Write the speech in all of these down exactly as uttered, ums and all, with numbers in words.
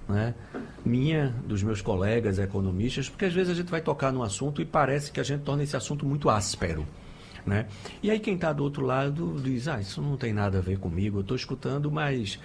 né, minha, dos meus colegas economistas, porque às vezes a gente vai tocar num assunto e parece que a gente torna esse assunto muito áspero. Né? E aí quem está do outro lado diz, ah, isso não tem nada a ver comigo, eu estou escutando, mas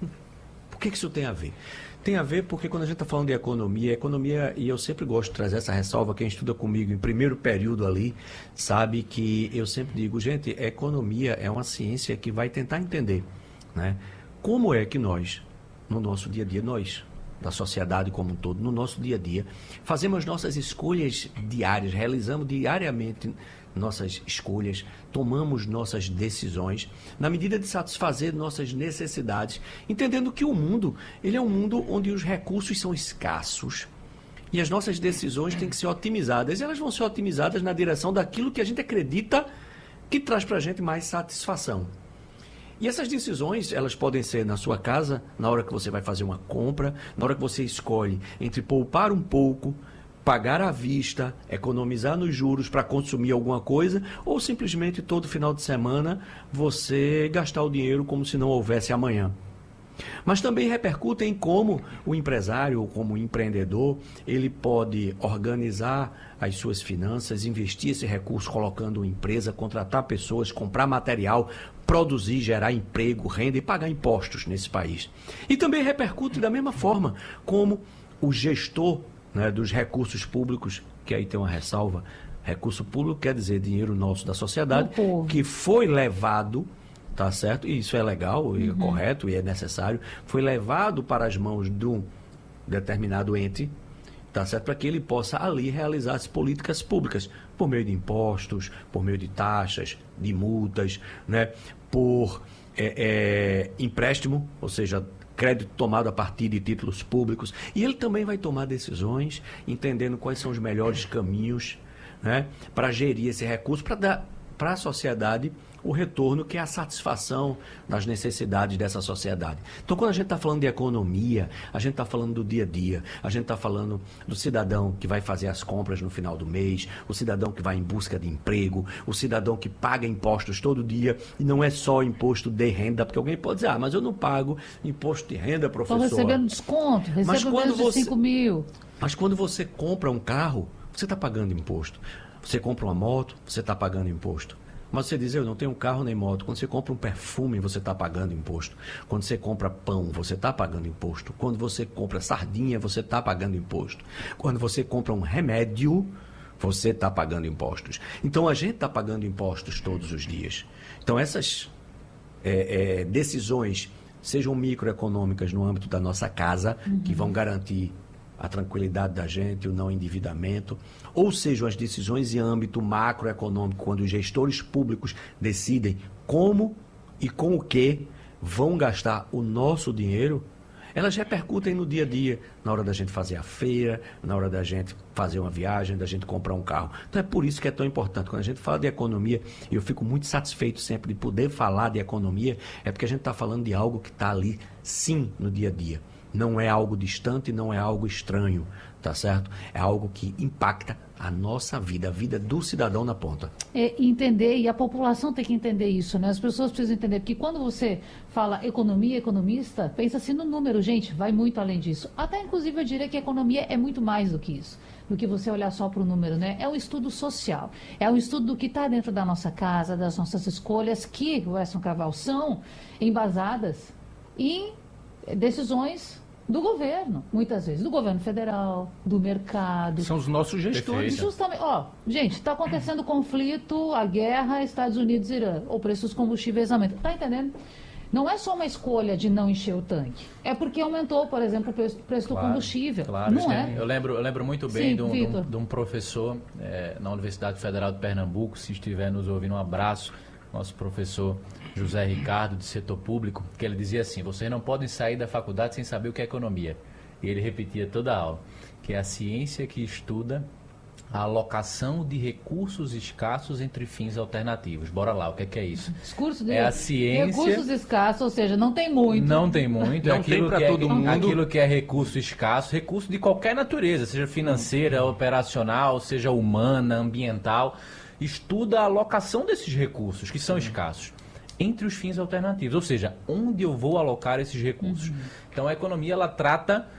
por que, que isso tem a ver? Tem a ver porque quando a gente está falando de economia, economia, e eu sempre gosto de trazer essa ressalva, quem estuda comigo em primeiro período ali, sabe que eu sempre digo, gente, economia é uma ciência que vai tentar entender, né, como é que nós, no nosso dia a dia, nós, da sociedade como um todo, no nosso dia a dia, fazemos nossas escolhas diárias, realizamos diariamente nossas escolhas, tomamos nossas decisões na medida de satisfazer nossas necessidades, entendendo que o mundo, ele é um mundo onde os recursos são escassos e as nossas decisões têm que ser otimizadas, e elas vão ser otimizadas na direção daquilo que a gente acredita que traz para a gente mais satisfação. E essas decisões, elas podem ser na sua casa, na hora que você vai fazer uma compra, na hora que você escolhe entre poupar um pouco, pagar à vista, economizar nos juros para consumir alguma coisa, ou simplesmente todo final de semana você gastar o dinheiro como se não houvesse amanhã. Mas também repercute em como o empresário, ou como o empreendedor, ele pode organizar as suas finanças, investir esse recurso colocando uma empresa, contratar pessoas, comprar material, produzir, gerar emprego, renda e pagar impostos nesse país. E também repercute da mesma forma como o gestor, né, dos recursos públicos, que aí tem uma ressalva, recurso público quer dizer dinheiro nosso da sociedade, que foi levado, tá certo? E isso é legal, e é correto, e é necessário, foi levado para as mãos de um determinado ente, tá certo? Para que ele possa ali realizar as políticas públicas, por meio de impostos, por meio de taxas, de multas, né? Por é, é, empréstimo, ou seja, crédito tomado a partir de títulos públicos, e ele também vai tomar decisões, entendendo quais são os melhores caminhos, né, para gerir esse recurso, para dar para a sociedade o retorno que é a satisfação das necessidades dessa sociedade. Então, quando a gente está falando de economia, a gente está falando do dia a dia, a gente está falando do cidadão que vai fazer as compras no final do mês, o cidadão que vai em busca de emprego, o cidadão que paga impostos todo dia, e não é só imposto de renda, porque alguém pode dizer, ah, mas eu não pago imposto de renda, professor. Estou recebendo desconto, recebo menos de cinco mil. Mas quando você compra um carro, você está pagando imposto. Você compra uma moto, você está pagando imposto. Mas você diz, eu não tenho carro nem moto. Quando você compra um perfume, você está pagando imposto. Quando você compra pão, você está pagando imposto. Quando você compra sardinha, você está pagando imposto. Quando você compra um remédio, você está pagando impostos. Então, a gente está pagando impostos todos os dias. Então, essas é, é, decisões, sejam microeconômicas no âmbito da nossa casa, uhum, que vão garantir a tranquilidade da gente, o não endividamento, ou sejam as decisões em âmbito macroeconômico, quando os gestores públicos decidem como e com o que vão gastar o nosso dinheiro, elas repercutem no dia a dia, na hora da gente fazer a feira, na hora da gente fazer uma viagem, da gente comprar um carro. Então é por isso que é tão importante. Quando a gente fala de economia, e eu fico muito satisfeito sempre de poder falar de economia, é porque a gente está falando de algo que está ali, sim, no dia a dia. Não é algo distante, não é algo estranho, tá certo? É algo que impacta a nossa vida, a vida do cidadão na ponta. É entender, e a população tem que entender isso, né? As pessoas precisam entender, porque quando você fala economia, economista, pensa assim no número, gente, vai muito além disso. Até, inclusive, eu diria que a economia é muito mais do que isso, do que você olhar só para o número, né? É um estudo social, é um estudo do que está dentro da nossa casa, das nossas escolhas, que, o Edson Carvalho, são embasadas em decisões do governo, muitas vezes, do governo federal, do mercado. São os nossos gestores. Justamente, ó, gente, está acontecendo conflito, a guerra, Estados Unidos e Irã, o preço dos combustíveis aumenta. Tá entendendo? Não é só uma escolha de não encher o tanque. É porque aumentou, por exemplo, o preço, preço claro, do combustível. Claro, não é? Eu lembro, eu lembro muito bem Sim, de, um, de, um, de um professor é, na Universidade Federal de Pernambuco, se estiver nos ouvindo, um abraço, nosso professor José Ricardo, de setor público, que ele dizia assim, vocês não podem sair da faculdade sem saber o que é economia. E ele repetia toda a aula, que é a ciência que estuda a alocação de recursos escassos entre fins alternativos. Bora lá, o que é, que é isso? Discurso de é a ciência... recursos escassos, ou seja, não tem muito. Não tem muito. Não aquilo tem para que todo é, mundo. Aquilo que é recurso escasso, recurso de qualquer natureza, seja financeira, operacional, seja humana, ambiental. Estuda a alocação desses recursos, que são escassos, entre os fins alternativos. Ou seja, onde eu vou alocar esses recursos. Uhum. Então, a economia, ela trata